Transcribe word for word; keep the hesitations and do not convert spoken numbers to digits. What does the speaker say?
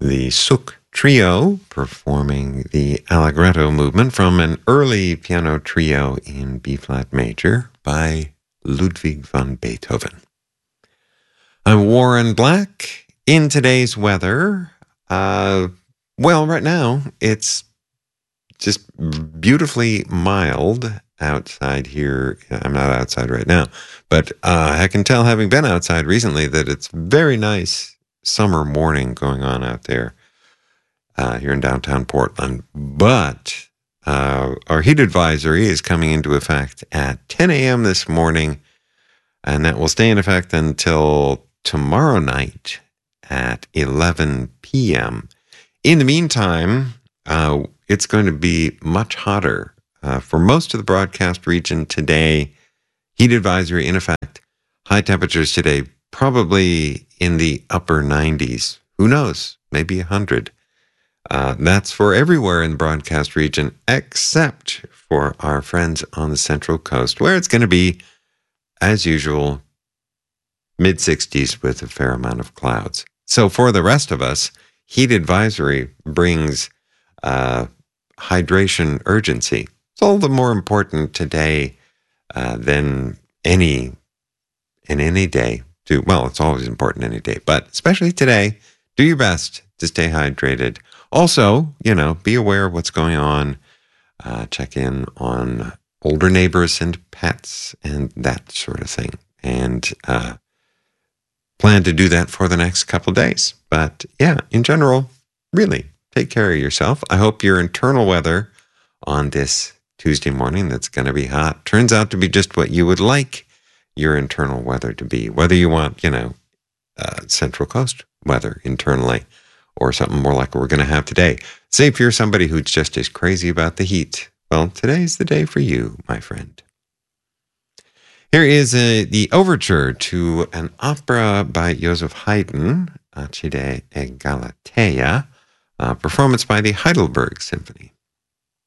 the Suk Trio performing the Allegretto movement from an early piano trio in B-flat major by Ludwig van Beethoven. I'm Warren Black. In today's weather, uh, well, right now it's just beautifully mild outside here. I'm not outside right now, but uh, I can tell, having been outside recently, that it's very nice summer morning going on out there uh, here in downtown Portland. But uh, our heat advisory is coming into effect at ten a.m. this morning, and that will stay in effect until tomorrow night at eleven p.m. In the meantime, uh, it's going to be much hotter. Uh, for most of the broadcast region today, heat advisory in effect. High temperatures today, probably in the upper nineties. Who knows? Maybe one hundred. Uh, that's for everywhere in the broadcast region, except for our friends on the Central Coast, where it's going to be, as usual, mid-sixties with a fair amount of clouds. So for the rest of us, heat advisory brings uh, hydration urgency. It's all the more important today uh, than any in any day. To, well, it's always important any day, but especially today, do your best to stay hydrated. Also, you know, be aware of what's going on. Uh, check in on older neighbors and pets and that sort of thing. And uh, plan to do that for the next couple days. But yeah, in general, really take care of yourself. I hope your internal weather on this Tuesday morning that's going to be hot turns out to be just what you would like your internal weather to be. Whether you want, you know, uh, Central Coast weather internally or something more like what we're going to have today. Say if you're somebody who's just as crazy about the heat, well, today's the day for you, my friend. Here is a, the overture to an opera by Joseph Haydn, Alcide e Galatea, a performance by the Heidelberg Symphony.